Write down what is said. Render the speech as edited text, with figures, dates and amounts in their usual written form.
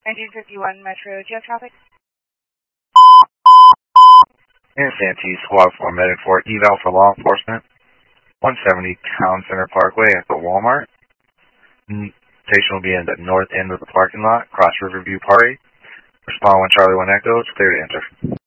1951 Metro, do you have traffic? And Santee, Squad 4 Medic 4, eval for law enforcement. 170 Town Center Parkway at the Walmart. Station will be in the north end of the parking lot, across Riverview Party. Respond when Charlie 1 Echo, it's clear to enter.